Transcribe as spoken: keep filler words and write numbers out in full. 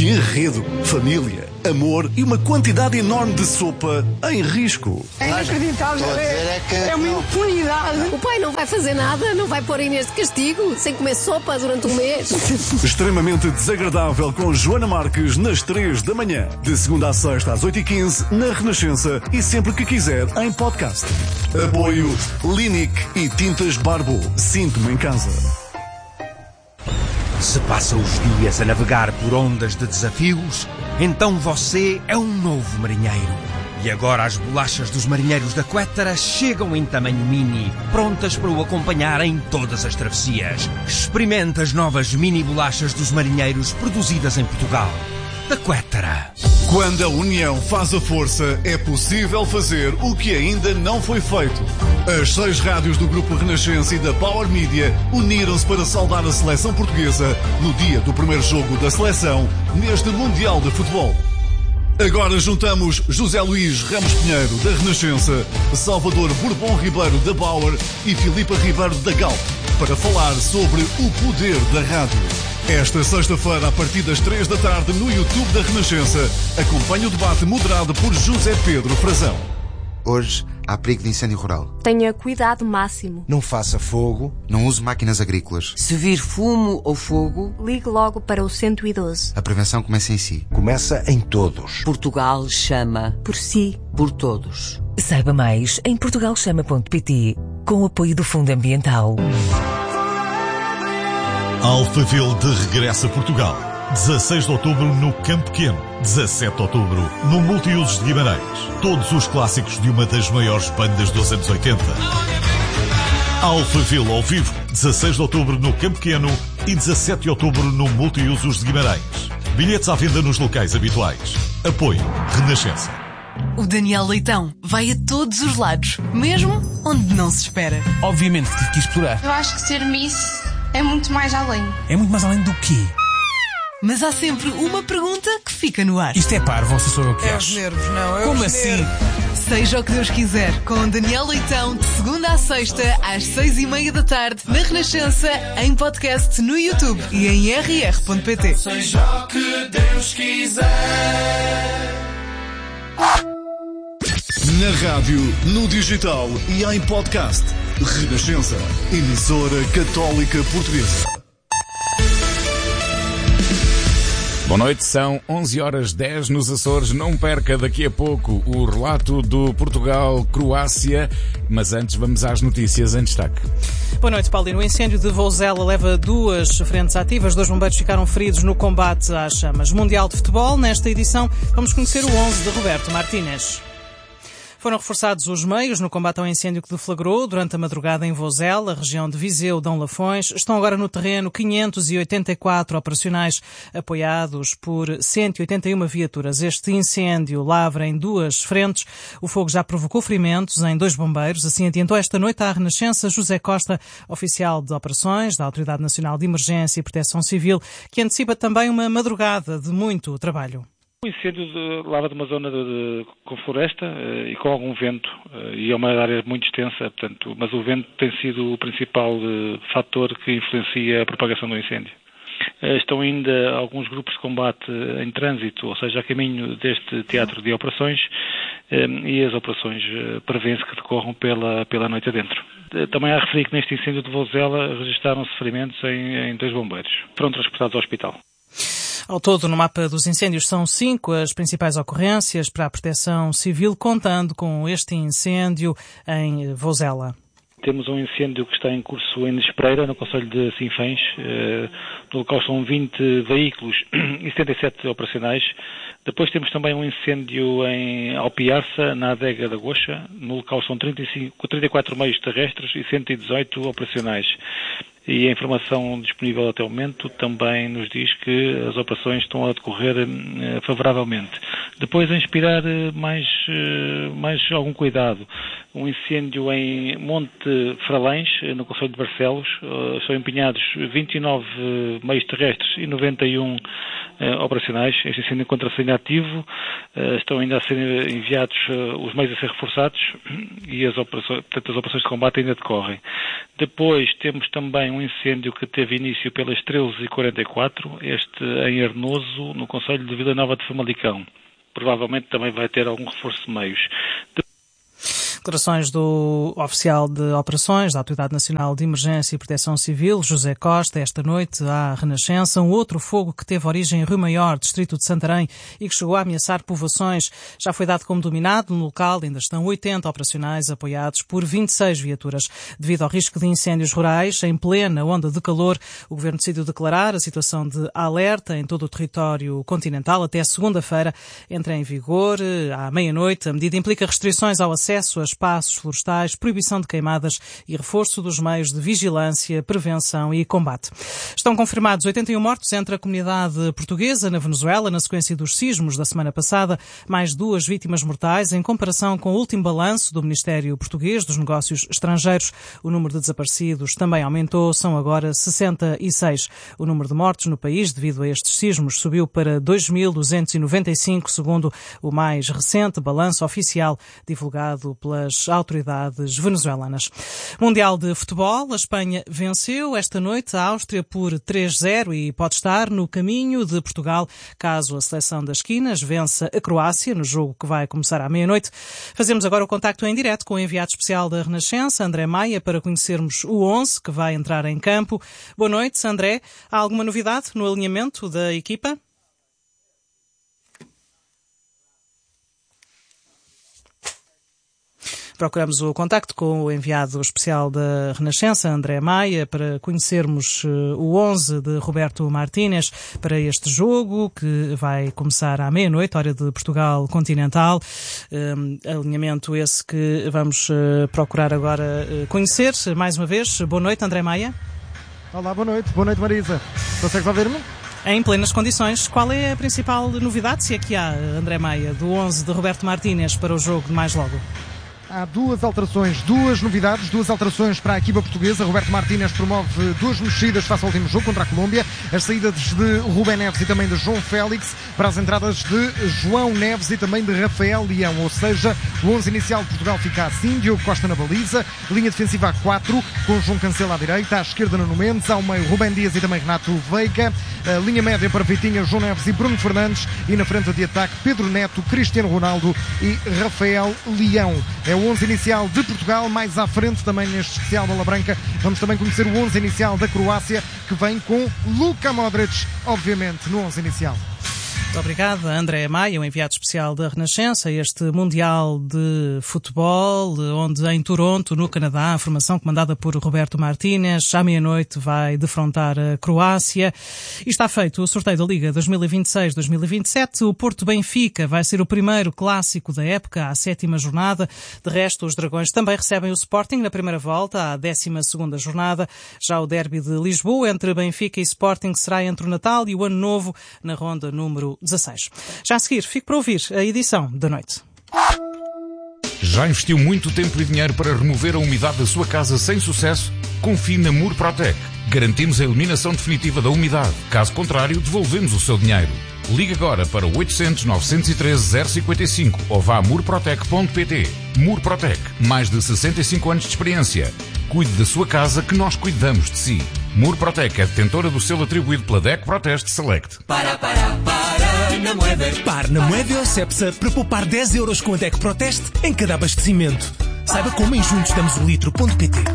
Que enredo, família, amor e uma quantidade enorme de sopa em risco. É inacreditável, é, é uma impunidade. O pai não vai fazer nada, não vai pôr a Inês de castigo, sem comer sopa durante um mês. Extremamente desagradável com Joana Marques nas três da manhã. De segunda a sexta às oito e quinze na Renascença e sempre que quiser em podcast. Apoio Linic e Tintas Barbo. Sinto-me em casa. Se passa os dias a navegar por ondas de desafios, então você é um novo marinheiro. E agora as bolachas dos marinheiros da Quettara chegam em tamanho mini, prontas para o acompanhar em todas as travessias. Experimente as novas mini bolachas dos marinheiros produzidas em Portugal. Da Quettara. Quando a união faz a força, é possível fazer o que ainda não foi feito. As seis rádios do Grupo Renascença e da Power Media uniram-se para saudar a seleção portuguesa no dia do primeiro jogo da seleção neste Mundial de Futebol. Agora juntamos José Luís Ramos Pinheiro, da Renascença, Salvador Bourbon Ribeiro, da Bauer e Filipa Ribeiro, da Galp, para falar sobre o poder da rádio. Esta sexta-feira, a partir das três da tarde, no YouTube da Renascença, acompanhe o debate moderado por José Pedro Frazão. Hoje há perigo de incêndio rural. Tenha cuidado máximo. Não faça fogo. Não use máquinas agrícolas. Se vir fumo ou fogo, ligue logo para o cento e doze. A prevenção começa em si. Começa em todos. Portugal chama por si, por todos. Saiba mais em portugal chama ponto pt, com o apoio do Fundo Ambiental. Alphaville de regresso a Portugal. dezasseis de outubro no Campo Pequeno. dezassete de outubro no Multiusos de Guimarães. Todos os clássicos de uma das maiores bandas dos anos oitenta. Alphaville ao vivo. dezasseis de outubro no Campo Pequeno e dezassete de outubro no Multiusos de Guimarães. Bilhetes à venda nos locais habituais. Apoio Renascença. O Daniel Leitão vai a todos os lados, mesmo onde não se espera. Obviamente tive que explorar. Eu acho que ser Miss é muito mais além. É muito mais além do quê? Mas há sempre uma pergunta que fica no ar. Isto é parvo, se sou eu que é acho. os nervos, não, é Como os assim? nervos. Seja o que Deus quiser, com Daniel Leitão, de segunda à sexta, às seis e meia da tarde, na Renascença, em podcast no YouTube e em r r ponto p t. Seja o que Deus quiser. Na rádio, no digital e em podcast. Renascença, emissora católica portuguesa. Boa noite, são onze horas dez nos Açores. Não perca daqui a pouco o relato do Portugal-Croácia, mas antes vamos às notícias em destaque. Boa noite, Paulino. O incêndio de Vouzela leva duas frentes ativas. Dois bombeiros ficaram feridos no combate às chamas. Mundial de Futebol. Nesta edição vamos conhecer o onze de Roberto Martínez. Foram reforçados os meios no combate ao incêndio que deflagrou durante a madrugada em Vouzela, região de Viseu, Dom Lafões. Estão agora no terreno quinhentos e oitenta e quatro operacionais, apoiados por cento e oitenta e uma viaturas. Este incêndio lavra em duas frentes. O fogo já provocou ferimentos em dois bombeiros. Assim adiantou esta noite à Renascença José Costa, oficial de operações da Autoridade Nacional de Emergência e Proteção Civil, que antecipa também uma madrugada de muito trabalho. O incêndio de, lava de uma zona de, de, com floresta uh, e com algum vento, uh, e é uma área muito extensa, portanto, mas o vento tem sido o principal uh, fator que influencia a propagação do incêndio. Uh, estão ainda alguns grupos de combate uh, em trânsito, ou seja, a caminho deste teatro de operações, uh, e as operações uh, prevê-se que decorram pela, pela noite adentro. Uh, também há a referir que neste incêndio de Vouzela registaram-se ferimentos em, em dois bombeiros. Foram transportados ao hospital. Ao todo, no mapa dos incêndios, são cinco as principais ocorrências para a Proteção Civil, contando com este incêndio em Vouzela. Temos um incêndio que está em curso em Despereira, no concelho de Sinfãs. No local são vinte veículos e setenta e sete operacionais. Depois temos também um incêndio em Alpiarça, na adega da Goxa. No local são trinta e cinco, trinta e quatro meios terrestres e cento e dezoito operacionais. E a informação disponível até o momento também nos diz que as operações estão a decorrer eh, favoravelmente. Depois, a inspirar mais, mais algum cuidado. Um incêndio em Monte Fralães, no concelho de Barcelos. São empenhados vinte e nove meios terrestres e noventa e um operacionais. Este incêndio encontra-se ainda ativo. Estão ainda a ser enviados os meios a ser reforçados e as operações, portanto, as operações de combate ainda decorrem. Depois temos também um incêndio que teve início pelas treze e quarenta e quatro, este em Arnoso, no concelho de Vila Nova de Famalicão. Provavelmente também vai ter algum reforço de meios. Declarações do oficial de operações da Autoridade Nacional de Emergência e Proteção Civil, José Costa, esta noite à Renascença. Um outro fogo que teve origem em Rio Maior, distrito de Santarém, e que chegou a ameaçar povoações, já foi dado como dominado. No local ainda estão oitenta operacionais apoiados por vinte e seis viaturas. Devido ao risco de incêndios rurais, em plena onda de calor, o Governo decidiu declarar a situação de alerta em todo o território continental. Até segunda-feira entra em vigor, à meia-noite. A medida implica restrições ao acesso a espaços florestais, proibição de queimadas e reforço dos meios de vigilância, prevenção e combate. Estão confirmados oitenta e um mortos entre a comunidade portuguesa na Venezuela na sequência dos sismos da semana passada, mais duas vítimas mortais. Em comparação com o último balanço do Ministério Português dos Negócios Estrangeiros, o número de desaparecidos também aumentou, são agora sessenta e seis. O número de mortos no país devido a estes sismos subiu para dois mil duzentos e noventa e cinco, segundo o mais recente balanço oficial divulgado pela as autoridades venezuelanas. Mundial de Futebol, a Espanha venceu esta noite a Áustria por três a zero e pode estar no caminho de Portugal caso a seleção das Quinas vença a Croácia no jogo que vai começar à meia-noite. Fazemos agora o contacto em direto com o enviado especial da Renascença, André Maia, para conhecermos o onze que vai entrar em campo. Boa noite, André. Há alguma novidade no alinhamento da equipa? Procuramos o contacto com o enviado especial da Renascença, André Maia, para conhecermos o onze de Roberto Martínez para este jogo que vai começar à meia-noite, hora de Portugal continental. Um, alinhamento esse que vamos uh, procurar agora uh, conhecer. Mais uma vez, boa noite, André Maia. Olá, boa noite. Boa noite, Marisa. Consegues ouvir-me? Em plenas condições. Qual é a principal novidade, se é que há, André Maia, do onze de Roberto Martínez para o jogo de mais logo? Há duas alterações, duas novidades, duas alterações para a equipa portuguesa. Roberto Martínez promove duas mexidas face ao último jogo contra a Colômbia. As saídas de Rubén Neves e também de João Félix para as entradas de João Neves e também de Rafael Leão. Ou seja, o onze inicial de Portugal fica assim: Diogo Costa na baliza, linha defensiva a quatro, com João Cancelo à direita, à esquerda Nuno Mendes, ao meio Rubén Dias e também Renato Veiga, a linha média para Vitinha, João Neves e Bruno Fernandes, e na frente de ataque Pedro Neto, Cristiano Ronaldo e Rafael Leão. É o onze inicial de Portugal. Mais à frente, também neste especial Bola Branca, vamos também conhecer o onze inicial da Croácia, que vem com Luka Modric, obviamente, no onze inicial. Muito obrigada, André Maia, o enviado especial da Renascença, este Mundial de Futebol, onde em Toronto, no Canadá, a formação comandada por Roberto Martínez, à meia-noite vai defrontar a Croácia. E está feito o sorteio da Liga dois mil e vinte e seis dois mil e vinte e sete. O Porto Benfica vai ser o primeiro clássico da época, à sétima jornada. De resto, os Dragões também recebem o Sporting na primeira volta, à décima segunda jornada. Já o derby de Lisboa entre Benfica e Sporting será entre o Natal e o Ano Novo, na ronda número dezasseis. Já a seguir, fico para ouvir a edição da noite. Já investiu muito tempo e dinheiro para remover a umidade da sua casa sem sucesso? Confie na Murprotec. Garantimos a eliminação definitiva da umidade. Caso contrário, devolvemos o seu dinheiro. Ligue agora para oitocentos, novecentos e treze, zero cinquenta e cinco ou vá a murprotec ponto pt. Murprotec, mais de sessenta e cinco anos de experiência. Cuide da sua casa que nós cuidamos de si. Murprotec é detentora do selo atribuído pela D E C Proteste Select. Para, para, para, na Moedas. Par na Moedas ou Cepsa para poupar dez euros com a D E C Proteste em cada abastecimento. Saiba como em juntos damos o litro ponto pt.